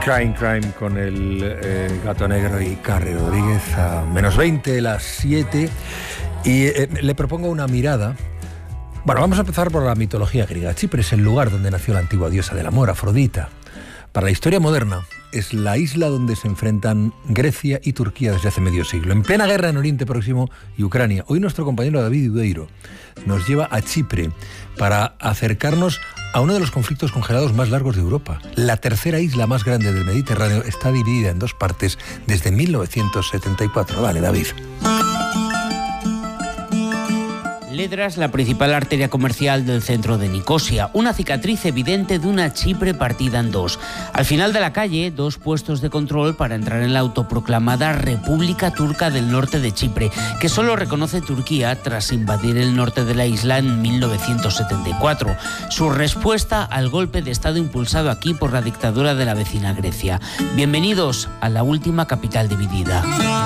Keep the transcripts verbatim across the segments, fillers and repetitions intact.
Crime, Crime con el eh, Gato Negro y Carrie Rodríguez a menos veinte, las siete. Y eh, le propongo una mirada. Bueno, vamos a empezar por la mitología griega. Chipre es el lugar donde nació la antigua diosa del amor, Afrodita. Para la historia moderna, es la isla donde se enfrentan Grecia y Turquía desde hace medio siglo. En plena guerra en Oriente Próximo y Ucrania. Hoy nuestro compañero David Udeiro nos lleva a Chipre para acercarnos a uno de los conflictos congelados más largos de Europa. La tercera isla más grande del Mediterráneo está dividida en dos partes desde mil novecientos setenta y cuatro. Vale, David. Ledras, la principal arteria comercial del centro de Nicosia, una cicatriz evidente de una Chipre partida en dos. Al final de la calle, dos puestos de control para entrar en la autoproclamada República Turca del Norte de Chipre, que solo reconoce Turquía tras invadir el norte de la isla en mil novecientos setenta y cuatro. Su respuesta al golpe de Estado impulsado aquí por la dictadura de la vecina Grecia. Bienvenidos a la última capital dividida.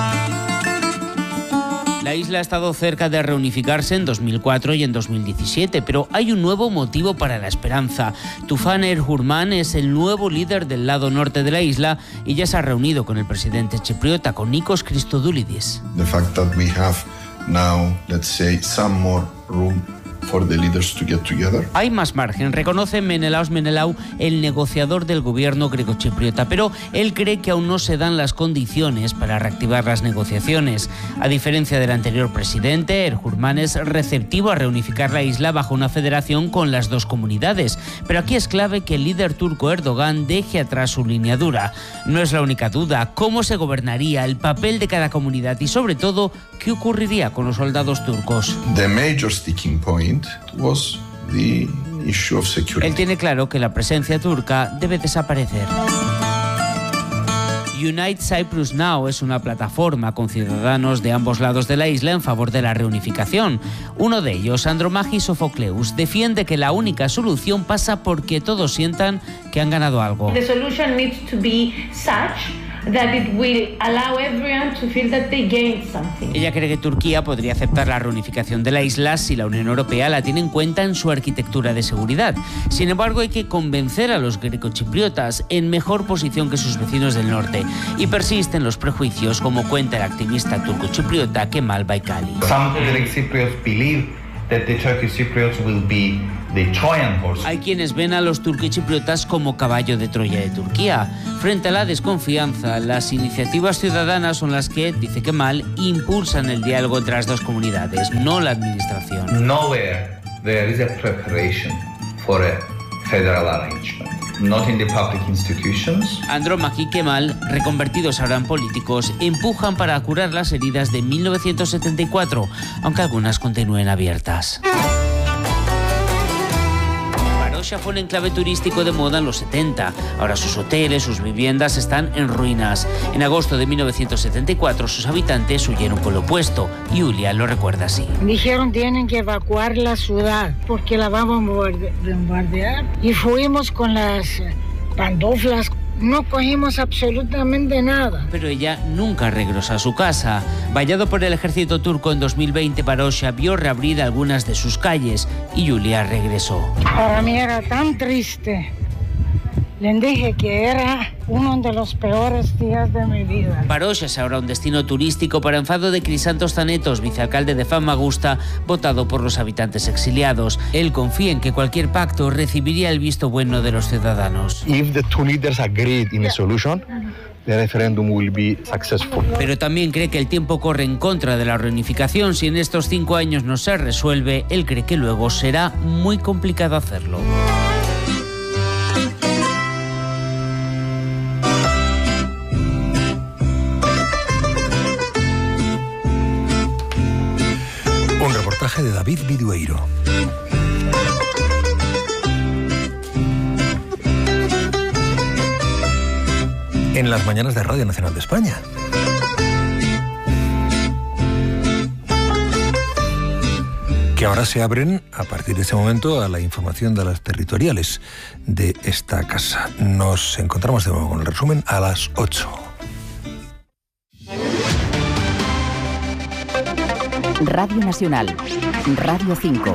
La isla ha estado cerca de reunificarse en dos mil cuatro y en dos mil diecisiete, pero hay un nuevo motivo para la esperanza. Tufan Erhurman es el nuevo líder del lado norte de la isla y ya se ha reunido con el presidente chipriota, con Nikos Christodoulidis. The fact that we have now, let's say, some more room for the leaders to get together. Hay más margen, reconoce Menelaos Menelau, el negociador del gobierno grecochipriota, pero él cree que aún no se dan las condiciones para reactivar las negociaciones. A diferencia del anterior presidente, Erhurman es receptivo a reunificar la isla bajo una federación con las dos comunidades, pero aquí es clave que el líder turco Erdogan deje atrás su línea dura. No es la única duda, cómo se gobernaría, el papel de cada comunidad y sobre todo, qué ocurriría con los soldados turcos. The major sticking point was the issue of security. Él tiene claro que la presencia turca debe desaparecer. Unite Cyprus Now es una plataforma con ciudadanos de ambos lados de la isla en favor de la reunificación. Uno de ellos, Andromachis Sofocleus, defiende que la única solución pasa porque todos sientan que han ganado algo. The solution needs to be such that it will allow everyone to feel that they gained something. Ella cree que Turquía podría aceptar la reunificación de la isla si la Unión Europea la tiene en cuenta en su arquitectura de seguridad. Sin embargo, hay que convencer a los grecochipriotas en mejor posición que sus vecinos del norte. Y persisten los prejuicios, como cuenta el activista turco-chipriota Kemal Baykali. Some Greek Cypriots believe that the Turkish Cypriots will be the Trojan horse. Hay quienes ven a los turcochipriotas como caballo de Troya de Turquía. Frente a la desconfianza, las iniciativas ciudadanas son las que, dice Kemal, impulsan el diálogo entre las dos comunidades, no la administración. Nowhere there is a preparation for a federal arrangement. Not in the public institutions. Andromachi y Kemal, reconvertidos ahora en políticos, empujan para curar las heridas de mil novecientos setenta y cuatro, aunque algunas continúen abiertas. Varosha fue un enclave turístico de moda en los setenta. Ahora sus hoteles, sus viviendas están en ruinas. En agosto de mil novecientos setenta y cuatro sus habitantes huyeron con lo opuesto. Yulia lo recuerda así. Dijeron tienen que evacuar la ciudad porque la vamos a bombardear. Y fuimos con las pantuflas. No cogimos absolutamente nada. Pero ella nunca regresó a su casa. Vallado por el ejército turco en dos mil veinte, Varosha vio reabrir algunas de sus calles y Yulia regresó. Para mí era tan triste. Les dije que era uno de los peores días de mi vida. Varosha es ahora un destino turístico para enfado de Crisantos Zanetos, vicealcalde de Famagusta, votado por los habitantes exiliados. Él confía en que cualquier pacto recibiría el visto bueno de los ciudadanos. If the two leaders agreed in a solution, the referendum will be successful. Pero también cree que el tiempo corre en contra de la reunificación. Si en estos cinco años no se resuelve, él cree que luego será muy complicado hacerlo. Un reportaje de David Vidueiro. En las mañanas de Radio Nacional de España. Que ahora se abren a partir de ese momento a la información de las territoriales de esta casa. Nos encontramos de nuevo con el resumen a las ocho. Radio Nacional, Radio cinco,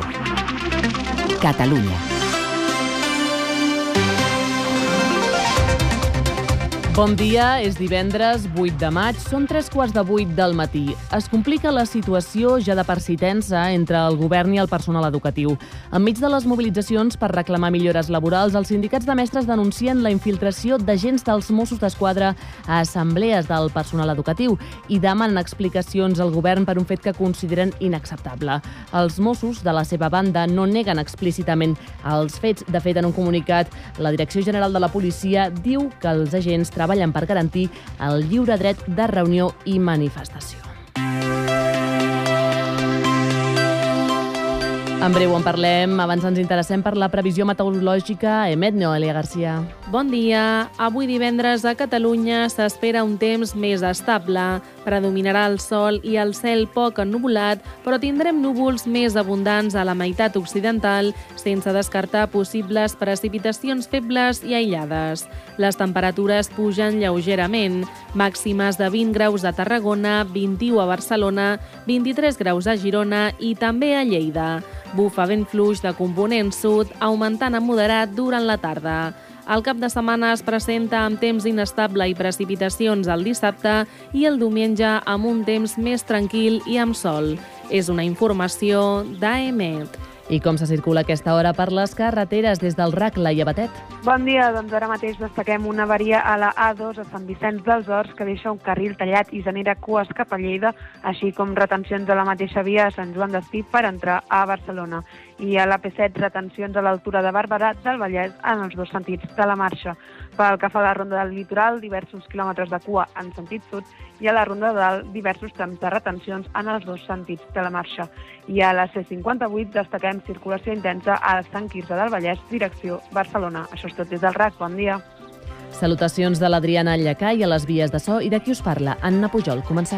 Cataluña. Bon dia, és divendres vuit de maig, són tres quarts de vuit del matí. Es complica la situació ja de per si tensa entre el govern i el personal educatiu. Enmig de les mobilitzacions per reclamar millores laborals, els sindicats de mestres denuncien la infiltració d'agents dels Mossos d'Esquadra a assemblees del personal educatiu i demanen explicacions al govern per un fet que consideren inacceptable. Els Mossos, de la seva banda, no neguen explícitament els fets. De fet, en un comunicat, la Direcció General de la Policia diu que els agents treballen per garantir el lliure dret de reunió i manifestació. En breu en parlem. Abans ens interessem per la previsió meteorològica. Emet, Noelia Garcia. Bon dia. Avui divendres a Catalunya s'espera un temps més estable. Predominarà el sol i el cel poc ennuvolat, però tindrem núvols més abundants a la meitat occidental, sense descartar possibles precipitacions febles i aïllades. Les temperatures pugen lleugerament, màximes de vint graus a Tarragona, vint-i-u a Barcelona, vint-i-tres graus a Girona i també a Lleida. Bufa vent fluix de component sud, augmentant a moderat durant la tarda. El cap de setmana es presenta amb temps inestable i precipitacions el dissabte i el diumenge amb un temps més tranquil i amb sol. És una informació d'A M E T. I com se circula a aquesta hora per les carreteres des del Racla i a Batet? Bon dia, doncs ara mateix destaquem una avaria a la A dos a Sant Vicenç dels Horts que deixa un carril tallat i genera cues cap a Lleida, així com retencions a la mateixa via a Sant Joan d'Espí per entrar a Barcelona. I a l'A P set, retencions a l'altura de Barberà del Vallès en els dos sentits de la marxa. Pel que fa a la ronda del litoral, diversos quilòmetres de cua en sentit sud i a la ronda de dalt, diversos trams de retencions en els dos sentits de la marxa. I a la C cinquanta-vuit destaquem circulació intensa a Sant Quirze del Vallès, direcció Barcelona. Això és tot des del R A C. Bon dia. Salutacions de l'Adriana Llacà i a les vies de so i de qui us parla, Anna Pujol. Comencem.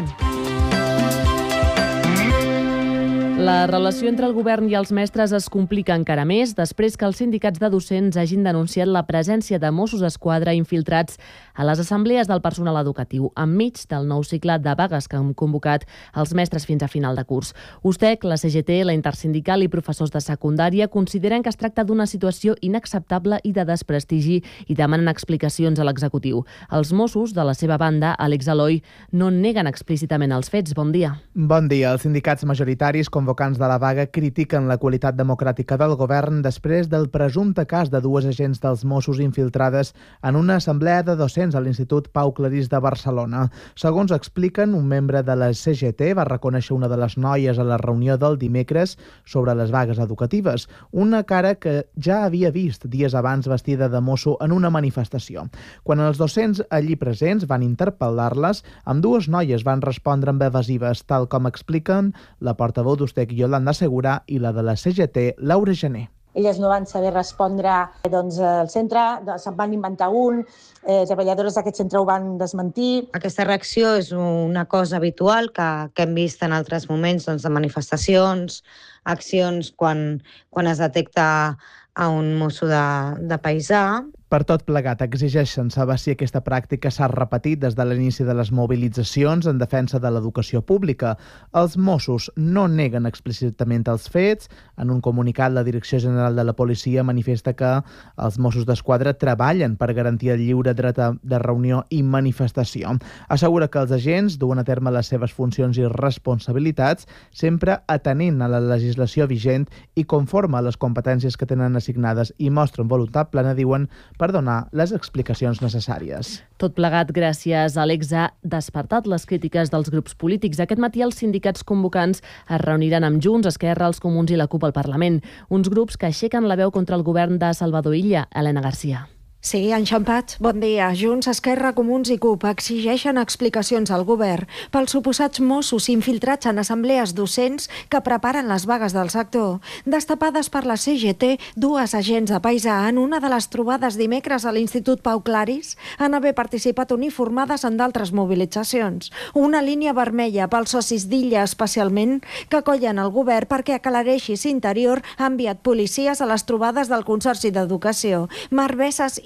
La relació entre el govern i els mestres es complica encara més després que els sindicats de docents hagin denunciat la presència de Mossos d'Esquadra infiltrats a les assemblees del personal educatiu, enmig del nou cicle de vagues que han convocat els mestres fins a final de curs. USTEC, la C G T, la Intersindical i professors de secundària consideren que es tracta d'una situació inacceptable i de desprestigi i demanen explicacions a l'executiu. Els Mossos, de la seva banda, Àlex Aloi, no neguen explícitament els fets. Bon dia. Bon dia. Els sindicats majoritaris convocants de la vaga critiquen la qualitat democràtica del govern després del presumpte cas de dues agents dels Mossos infiltrades en una assemblea de docents a l'Institut Pau Clarís de Barcelona. Segons expliquen, un membre de la C G T va reconèixer una de les noies a la reunió del dimecres sobre les vagues educatives, una cara que ja havia vist dies abans vestida de mosso en una manifestació. Quan els docents allí presents van interpel·lar-les, ambdues noies van respondre amb evasives, tal com expliquen la portaveu d'USTEC Yolanda Segura i la de la C G T, Laura Gené. Elles no van saber respondre doncs, al centre, se'n van inventar un, eh, treballadores d'aquest centre ho van desmentir. Aquesta reacció és una cosa habitual que, que hem vist en altres moments doncs, de manifestacions, accions, quan, quan es detecta a un mosso de, de paisà. Per tot plegat, exigeixen saber si aquesta pràctica s'ha repetit des de l'inici de les mobilitzacions en defensa de l'educació pública. Els Mossos no neguen explícitament els fets. En un comunicat, la Direcció General de la Policia manifesta que els Mossos d'Esquadra treballen per garantir el lliure dret de reunió i manifestació. Assegura que els agents duen a terme les seves funcions i responsabilitats, sempre atenent a la legislació vigent i conforme a les competències que tenen assignades i mostren voluntat plena, diuen, per donar les explicacions necessàries. Tot plegat, gràcies a Àlex, ha despertat les crítiques dels grups polítics. Aquest matí els sindicats convocants es reuniran amb Junts, Esquerra, els Comuns i la CUP al Parlament. Uns grups que aixequen la veu contra el govern de Salvador Illa. Elena Garcia. Sí, enxampat. Bon dia. Junts, Esquerra, Comuns i CUP exigeixen explicacions al govern pels suposats Mossos infiltrats en assemblees docents que preparen les vagues del sector. Destapades per la C G T, dues agents de paisà en una de les trobades dimecres a l'Institut Pau Clarís han haver participat uniformades en d'altres mobilitzacions. Una línia vermella pels socis d'Illa especialment que collen el govern perquè aclareixi si Interior ha enviat policies a les trobades del Consorci d'Educació. Marc Bessas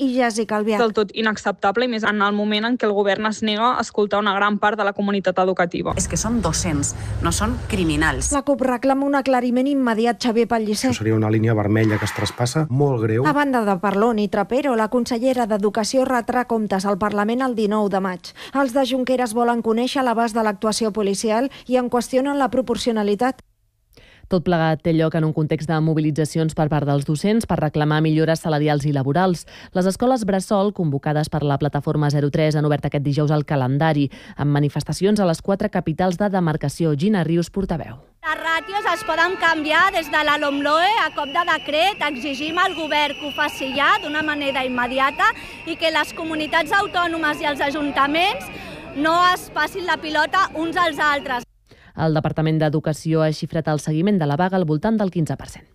i Jessica Albiach. Del tot inacceptable, i més en el moment en què el govern es nega a escoltar una gran part de la comunitat educativa. És que són docents, no són criminals. La CUP reclama un aclariment immediat. Xavier Pellicer. Això seria una línia vermella que es traspassa molt greu. A banda de Parlon i Trapero, la consellera d'Educació retrà comptes al Parlament el dinou de maig. Els de Junqueras volen conèixer l'abast de l'actuació policial i en qüestionen la proporcionalitat. Tot plegat té lloc en un context de mobilitzacions per part dels docents per reclamar millores salarials i laborals. Les escoles bressol, convocades per la plataforma zero tres, han obert aquest dijous el calendari, amb manifestacions a les quatre capitals de demarcació. Gina Rius, portaveu. Les ràtios es poden canviar des de la LOMLOE a cop de decret. Exigim al govern que ho faci ja d'una manera immediata i que les comunitats autònomes i els ajuntaments no es passin la pilota uns als altres. El Departament d'Educació ha xifrat el seguiment de la vaga al voltant del quinze per cent.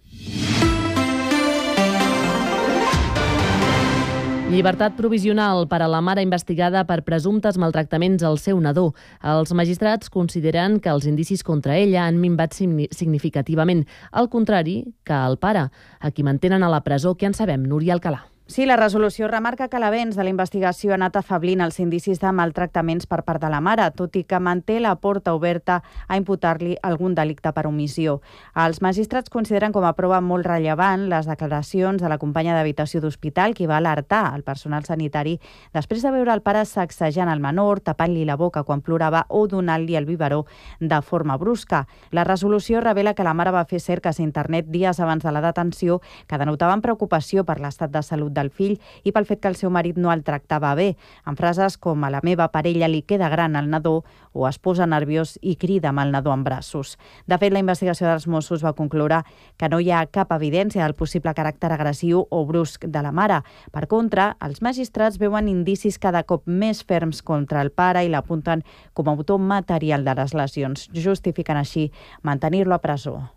Llibertat provisional per a la mare investigada per presumptes maltractaments al seu nadó. Els magistrats consideren que els indicis contra ella han minvat significativament, al contrari que el pare, a qui mantenen a la presó. Què en sabem? Núria Alcalà. Sí, la resolució remarca que l'avenç de la investigació ha anat afablint els indicis de maltractaments per part de la mare, tot i que manté la porta oberta a imputar-li algun delicte per omissió. Els magistrats consideren com a prova molt rellevant les declaracions de la companya d'habitació d'hospital que va alertar el personal sanitari després de veure el pare sacsejant el menor, tapant-li la boca quan plorava o donant-li el biberó de forma brusca. La resolució revela que la mare va fer cerques a internet dies abans de la detenció que denotaven preocupació per l'estat de salut del fill i pel fet que el seu marit no el tractava bé, amb frases com "a la meva parella li queda gran el nadó" o "es posa nerviós i crida amb el nadó en braços". De fet, la investigació dels Mossos va concloure que no hi ha cap evidència del possible caràcter agressiu o brusc de la mare. Per contra, els magistrats veuen indicis cada cop més ferms contra el pare i l'apunten com a autor material de les lesions. Justifiquen així mantenir-lo a presó.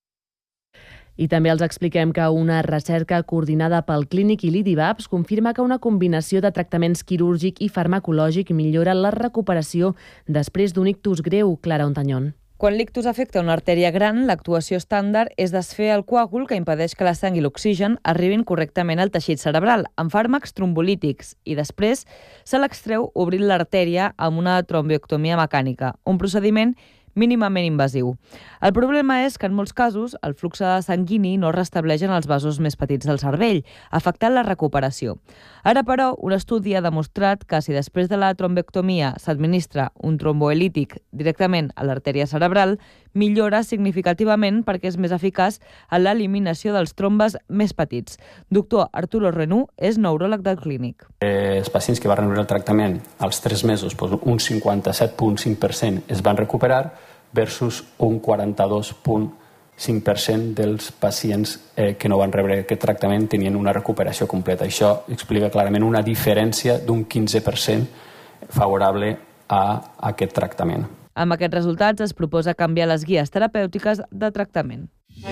I també els expliquem que una recerca coordinada pel Clínic i l'IDIVAPS confirma que una combinació de tractaments quirúrgic i farmacològic millora la recuperació després d'un ictus greu. Clara Ontañón. Quan l'ictus afecta una artèria gran, l'actuació estàndard és desfer el coàgul que impedeix que la sang i l'oxigen arribin correctament al teixit cerebral, amb fàrmacs trombolítics, i després se l'extreu obrint l'artèria amb una trombiectomia mecànica, un procediment mínimament invasiu. El problema és que en molts casos el flux sanguini no restableix en els vasos més petits del cervell, afectant la recuperació. Ara, però, un estudi ha demostrat que si després de la trombectomia s'administra un tromboelític directament a l'artèria cerebral, millora significativament perquè és més eficaç en l'eliminació dels trombes més petits. Doctor Arturo Renú és neuròleg del Clínic. Eh, els pacients que van rebre el tractament als tres mesos, doncs un cinquanta-set coma cinc per cent es van recuperar versus un quaranta-dos coma cinc per cent dels pacients eh, que no van rebre aquest tractament tenien una recuperació completa. Això explica clarament una diferència d'un quinze per cent favorable a aquest tractament. Amb aquests resultats es proposa canviar les guies terapèutiques de tractament.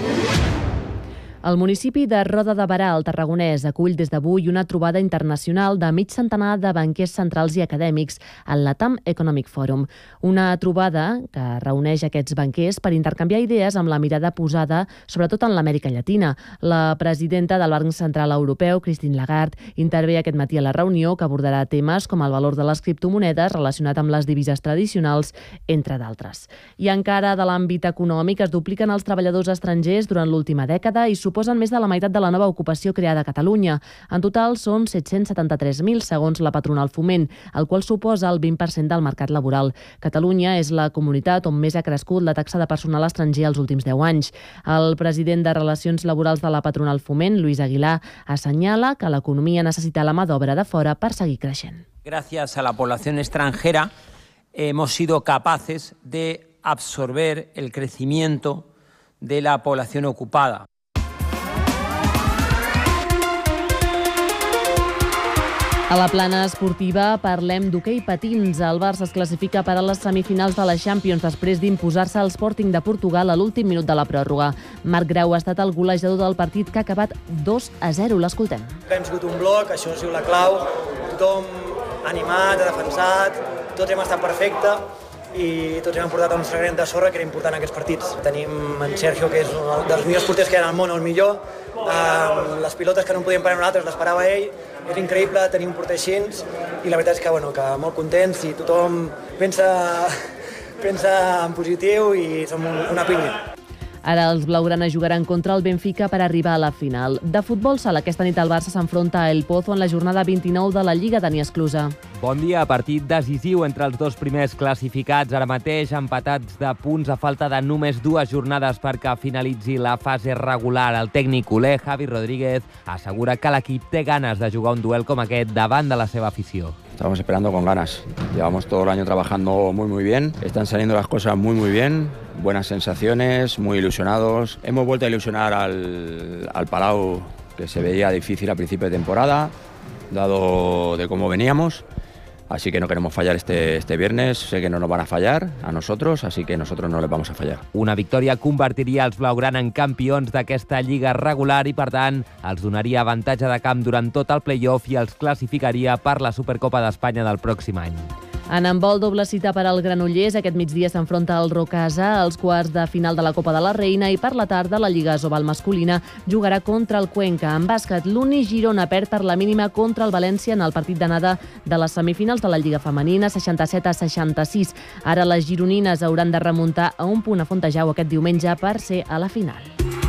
El municipi de Roda de Berà, al Tarragonès, acull des d'avui una trobada internacional de mig centenar de banquers centrals i acadèmics al Latam Economic Forum. Una trobada que reuneix aquests banquers per intercanviar idees amb la mirada posada sobretot en l'Amèrica Llatina. La presidenta del Banc Central Europeu, Christine Lagarde, intervé aquest matí a la reunió que abordarà temes com el valor de les criptomonedes relacionat amb les divises tradicionals, entre d'altres. I encara de l'àmbit econòmic es dupliquen els treballadors estrangers durant l'última dècada i suposen més de la meitat de la nova ocupació creada a Catalunya. En total són set-cents setanta-tres mil, segons la patronal Foment, el qual suposa el vint per cent del mercat laboral. Catalunya és la comunitat on més ha crescut la taxa de personal estranger els últims deu anys. El president de Relacions Laborals de la patronal Foment, Luis Aguilar, assenyala que l'economia necessita la mà d'obra de fora per seguir creixent. Gracias a la población extranjera hemos sido capaces de absorber el crecimiento de la población ocupada. A la plana esportiva parlem d'hoquei patins. El Barça es classifica per a les semifinals de la Champions després d'imposar-se al Sporting de Portugal a l'últim minut de la pròrroga. Marc Grau ha estat el golejador del partit que ha acabat dos a zero. L'escoltem. Hem sigut un bloc, això ha sigut la clau. Tothom animat, ha defensat, tots hem estat perfecte i tots hem portat el nostre granet de sorra, que era important en aquests partits. Tenim en Sergio, que és un dels millors porters que hi ha al món, el millor. Uh, les pilotes que no en podíem parar nosaltres les parava ell. És increïble tenir un porter així, i la veritat és que, bueno, que molt contents, i tothom pensa, pensa en positiu i som una pinya. Ara els blaugrana jugaran contra el Benfica per arribar a la final. De futbol sala, aquesta nit el Barça s'enfronta a El Pozo en la jornada vint-i-nou de la Lliga. Dani Esclusa. Bon dia, partit decisiu entre els dos primers classificats, ara mateix empatats de punts a falta de només dues jornades perquè finalitzi la fase regular. El tècnic culé, Javi Rodríguez, assegura que l'equip té ganes de jugar un duel com aquest davant de la seva afició. Estamos esperando con ganas. Llevamos todo el año trabajando muy muy bien. Están saliendo las cosas muy muy bien. Buenas sensaciones, muy ilusionados. Hemos vuelto a ilusionar al, al Palau, que se veía difícil a principio de temporada, dado de cómo veníamos. Así que no queremos fallar este, este viernes. Sé que no nos van a fallar a nosotros, así que nosotros no les vamos a fallar. Una victòria convertiria els blaugrana en campions d'aquesta lliga regular i, per tant, els donaria avantatge de camp durant tot el play-off i els classificaria per la Supercopa d'Espanya del pròxim any. En handbol, doble cita per al Granollers. Aquest migdia s'enfronta el Rocasa als quarts de final de la Copa de la Reina i per la tarda la Lliga Asobal masculina jugarà contra el Cuenca. En bàsquet, l'Uni Girona perd per la mínima contra el València en el partit d'anada de les semifinals de la Lliga femenina, seixanta-set a seixanta-sis. Ara les gironines hauran de remuntar a un punt a Fontejau aquest diumenge per ser a la final.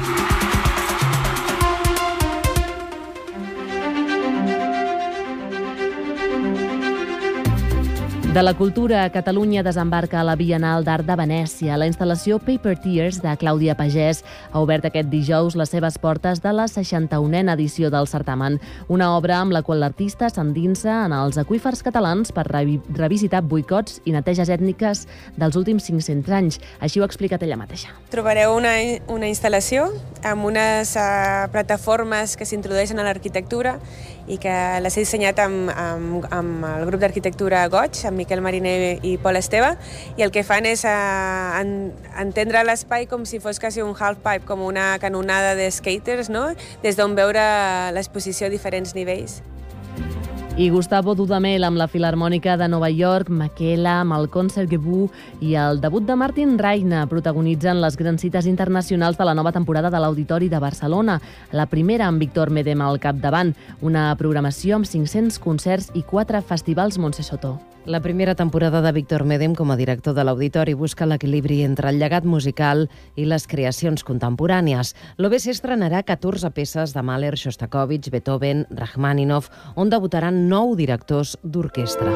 De la cultura, Catalunya desembarca a la Bienal d'Art de Venècia. La instal·lació Paper Tears de Clàudia Pagès ha obert aquest dijous les seves portes de la seixanta-unena edició del certamen. Una obra amb la qual l'artista s'endinsa en els aqüífers catalans per revi revisitar boicots i neteges ètniques dels últims cinc-cents anys. Així ho ha explicat ella mateixa. Trobareu una, una instal·lació amb unes uh, plataformes que s'introdueixen a l'arquitectura i que les he dissenyat amb, amb, amb el grup d'arquitectura Goig, amb Miquel Mariner i Pol Esteve, i el que fan és uh, en, entendre l'espai com si fos quasi un half-pipe, com una canonada de skaters, no? Des d'on veure l'exposició a diferents nivells. I Gustavo Dudamel amb la Filharmònica de Nova York, Makela amb el Concertgebouw i el debut de Martin Reina protagonitzen les grans cites internacionals de la nova temporada de l'Auditori de Barcelona. La primera amb Víctor Medem al capdavant, una programació amb cinc-cents concerts i quatre festivals Montse Soto. La primera temporada de Víctor Medem com a director de l'Auditori busca l'equilibri entre el llegat musical i les creacions contemporànies. L'O B C estrenarà catorze peces de Mahler, Shostakovich, Beethoven, Rachmaninoff, on debutaran nou directors d'orquestra.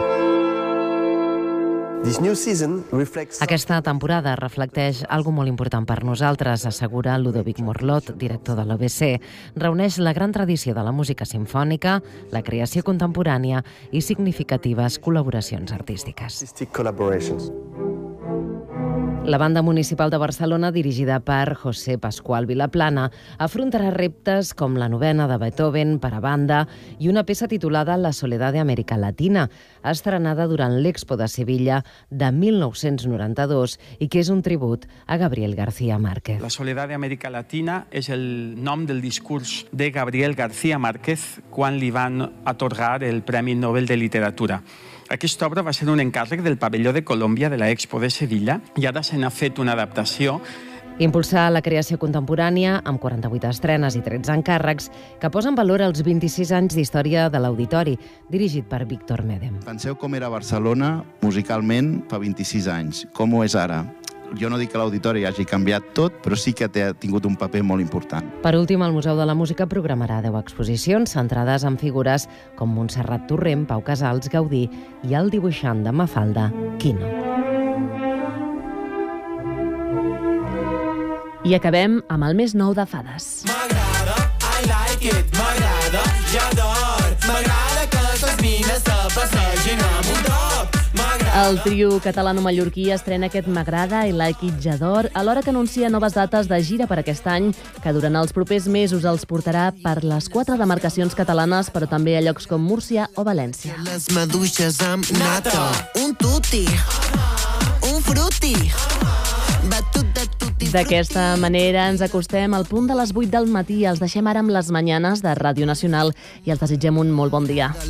Aquesta temporada reflecteix algo molt important per nosaltres, assegura Ludovic Morlot, director de l'O B C. Reuneix la gran tradició de la música simfònica, la creació contemporània i significatives col·laboracions artístiques. La Banda Municipal de Barcelona, dirigida per José Pascual Vilaplana, afrontarà reptes com la novena de Beethoven per a banda i una peça titulada La Soledad de América Latina, estrenada durant l'Expo de Sevilla de mil nou-cents noranta-dos i que és un tribut a Gabriel García Márquez. La Soledad de América Latina és el nom del discurs de Gabriel García Márquez quan li van atorgar el Premi Nobel de Literatura. Aquesta obra va ser un encàrrec del pavelló de Colòmbia de la Expo de Sevilla i ara se n'ha fet una adaptació. Impulsar la creació contemporània amb quaranta-vuit estrenes i tretze encàrrecs que posen valor als vint-i-sis anys d'història de l'Auditori, dirigit per Víctor Medem. Penseu com era Barcelona musicalment fa vint-i-sis anys, com ho és ara. Jo no dic que l'Auditori hagi canviat tot, però sí que ha tingut un paper molt important. Per últim, el Museu de la Música programarà deu exposicions centrades en figures com Montserrat Torrent, Pau Casals, Gaudí i el dibuixant de Mafalda, Quino. I acabem amb el més nou de Fades. M'agrada, I like it, m'agrada, j'adore, m'agrada que les mines te passegin amb un drop. El trio catalano-mallorquí estrena aquest M'agrada, I like it, j'adore, alhora que anuncia noves dates de gira per aquest any, que durant els propers mesos els portarà per les quatre demarcacions catalanes, però també a llocs com Múrcia o València. Les maduixes amb nata, un tutti, un frutti, batut de tutti. D'aquesta manera ens acostem al punt de les vuit del matí. Els deixem ara amb les Mañanes de Ràdio Nacional i els desitgem un molt bon dia.